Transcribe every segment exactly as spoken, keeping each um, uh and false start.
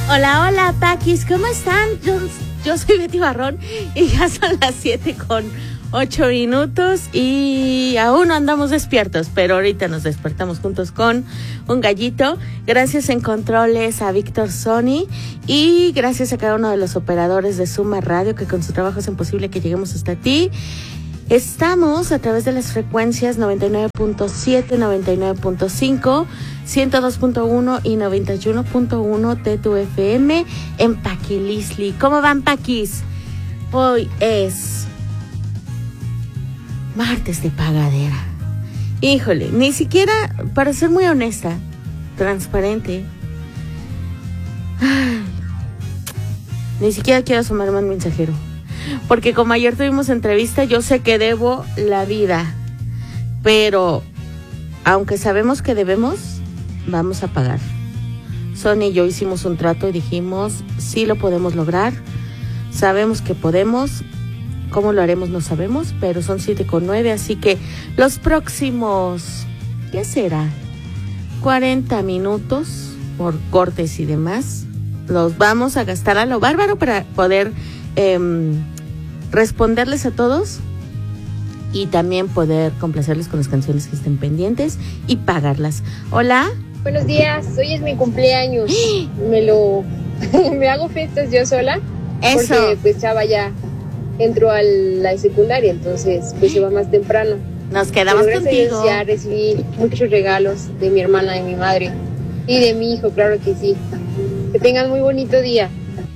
Hola, hola, Paquis, ¿cómo están? Yo, yo soy Betty Barrón y ya son las siete con ocho minutos y aún no andamos despiertos, pero ahorita nos despertamos juntos con un gallito. Gracias en controles a Víctor Sony y gracias a cada uno de los operadores de Suma Radio que con su trabajo hacen posible que lleguemos hasta ti. Estamos a través de las frecuencias noventa y nueve punto siete, noventa y nueve punto cinco, ciento dos punto uno y noventa y uno punto uno de tu F M en Paquilisli. ¿Cómo van, Paquis? Hoy es martes de pagadera. Híjole, ni siquiera, para ser muy honesta, transparente, ay, ni siquiera quiero asomarme al mensajero. Porque como ayer tuvimos entrevista, yo sé que debo la vida, pero aunque sabemos que debemos, vamos a pagar. Sonia y yo hicimos un trato y dijimos, sí lo podemos lograr, sabemos que podemos, cómo lo haremos no sabemos, pero son siete con nueve, así que los próximos, ¿qué será? cuarenta minutos por cortes y demás, los vamos a gastar a lo bárbaro para poder Eh, responderles a todos y también poder complacerles con las canciones que estén pendientes y pagarlas. Hola. Buenos días, hoy es mi cumpleaños. Me lo me hago fiestas yo sola. Eso. Porque pues Chava ya entró a la secundaria, entonces pues se va más temprano. Nos quedamos Pero gracias contigo. a Dios ya recibí muchos regalos de mi hermana y mi madre y de mi hijo, claro que sí. Que tengan muy bonito día.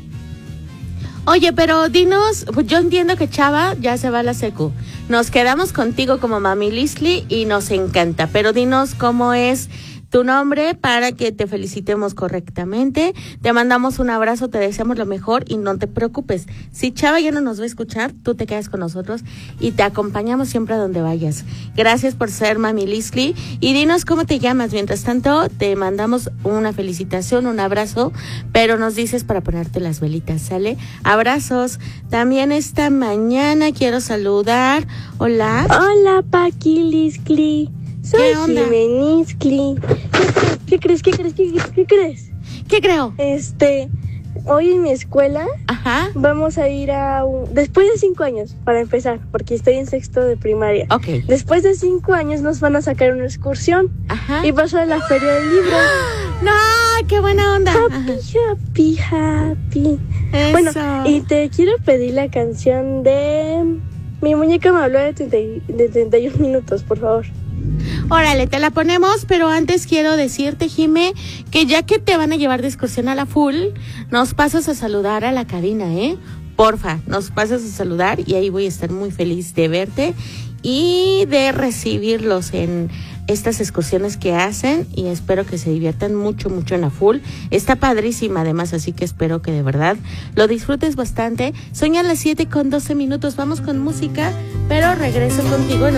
Oye, pero dinos, yo entiendo que Chava ya se va a la secu. Nos quedamos contigo como Mami Lisli y nos encanta, pero dinos cómo es tu nombre para que te felicitemos correctamente. Te mandamos un abrazo, te deseamos lo mejor y no te preocupes. Si Chava ya no nos va a escuchar, tú te quedas con nosotros y te acompañamos siempre a donde vayas. Gracias por ser Mami Lisli y dinos cómo te llamas. Mientras tanto, te mandamos una felicitación, un abrazo, pero nos dices para ponerte las velitas, ¿sale? Abrazos. También esta mañana quiero saludar. Hola. Hola, Paquilisli. Soy Jimenisli. ¿Qué crees? ¿Qué crees? ¿Qué crees? ¿Qué crees? ¿Qué creo? Este, hoy en mi escuela Ajá. vamos a ir a un... Después de cinco años, para empezar, porque estoy en sexto de primaria. Ok. Después de cinco años nos van a sacar una excursión. Ajá. Y va a ser la feria del libro. ¡No! ¡Qué buena onda! Happy, happy, happy. Eso. Bueno, y te quiero pedir la canción de... Mi muñeca me habló de, treinta, de treinta y uno minutos, por favor. Órale, te la ponemos, pero antes quiero decirte, Jime, que ya que te van a llevar de excursión a la full, nos pasas a saludar a la cabina, ¿eh? Porfa, nos pasas a saludar y ahí voy a estar muy feliz de verte y de recibirlos en estas excursiones que hacen y espero que se diviertan mucho, mucho en la full. Está padrísima además, así que espero que de verdad lo disfrutes bastante. Son ya las siete con doce minutos, vamos con música, pero regreso contigo en